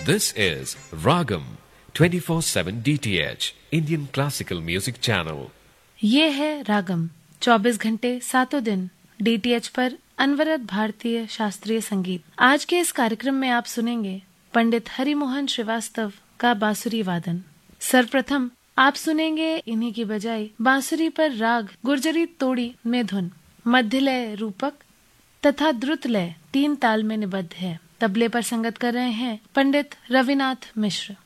This is Ragam 24/7 DTH Indian Classical Music Channel. ये है रागम 24 घंटे 7 दिन DTH पर अनवरत भारतीय शास्त्रीय संगीत। आज के इस कार्यक्रम में आप सुनेंगे पंडित हरिमोहन श्रीवास्तव का बांसुरी वादन। सर्वप्रथम आप सुनेंगे इन्हीं की बजाई बांसुरी पर राग गुर्जरी तोड़ी में धुन, मध्य लय रूपक तथा द्रुत लय 3 ताल में निबद्ध है। तबले पर संगत कर रहे हैं पंडित रविनाथ मिश्र।